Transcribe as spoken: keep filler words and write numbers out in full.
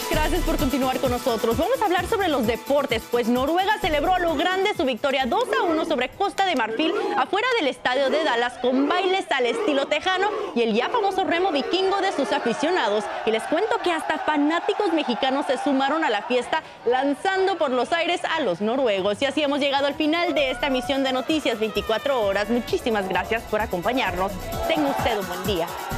Gracias por continuar con nosotros. Vamos a hablar sobre los deportes, pues Noruega celebró a lo grande su victoria dos a uno sobre Costa de Marfil afuera del estadio de Dallas con bailes al estilo tejano y el ya famoso remo vikingo de sus aficionados. Y les cuento que hasta fanáticos mexicanos se sumaron a la fiesta lanzando por los aires a los noruegos. Y así hemos llegado al final de esta emisión de Noticias veinticuatro horas. Muchísimas gracias por acompañarnos. Tenga usted un buen día.